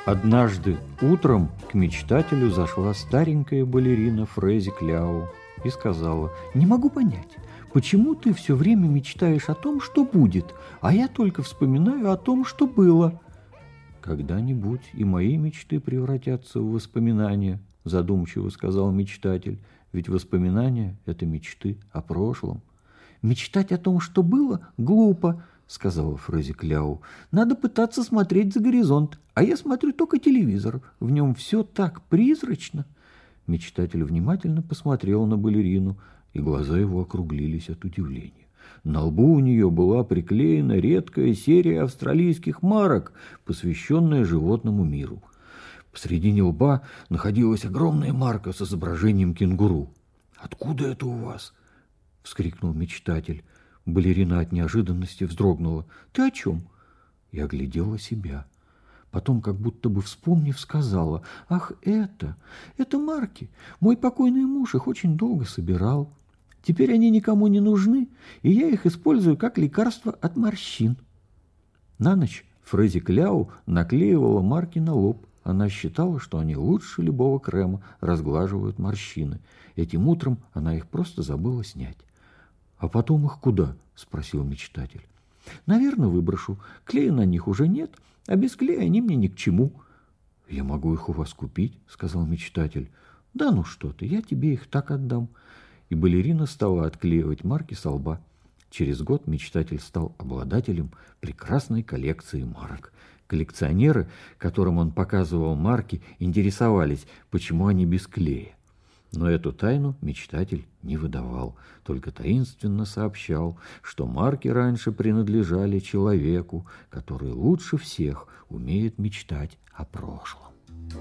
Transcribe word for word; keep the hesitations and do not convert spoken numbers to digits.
Однажды утром к мечтателю зашла старенькая балерина Фрези Кляу и сказала: «Не могу понять, почему ты все время мечтаешь о том, что будет, а я только вспоминаю о том, что было». «Когда-нибудь и мои мечты превратятся в воспоминания», – задумчиво сказал мечтатель, «ведь воспоминания – это мечты о прошлом». «Мечтать о том, что было, глупо», – сказала Фрези Кляу. «Надо пытаться смотреть за горизонт, а я смотрю только телевизор, в нем все так призрачно». Мечтатель внимательно посмотрел на балерину, и глаза его округлились от удивления. На лбу у нее была приклеена редкая серия австралийских марок, посвященная животному миру. Посредине лба находилась огромная марка с изображением кенгуру. «Откуда это у вас?» — вскрикнул мечтатель. Балерина от неожиданности вздрогнула. «Ты о чем?» Я оглядела себя. Потом, как будто бы вспомнив, сказала: «Ах, это, это марки. Мой покойный муж их очень долго собирал. Теперь они никому не нужны, и я их использую как лекарство от морщин». На ночь Фрези Кляу наклеивала марки на лоб. Она считала, что они лучше любого крема разглаживают морщины. Этим утром она их просто забыла снять. «А потом их куда?» – спросил мечтатель. «Наверное, выброшу. Клея на них уже нет, а без клея они мне ни к чему». «Я могу их у вас купить», – сказал мечтатель. «Да ну что ты, я тебе их так отдам». И балерина стала отклеивать марки со лба. Через год мечтатель стал обладателем прекрасной коллекции марок. Коллекционеры, которым он показывал марки, интересовались, почему они без клея. Но эту тайну мечтатель не выдавал, только таинственно сообщал, что марки раньше принадлежали человеку, который лучше всех умеет мечтать о прошлом.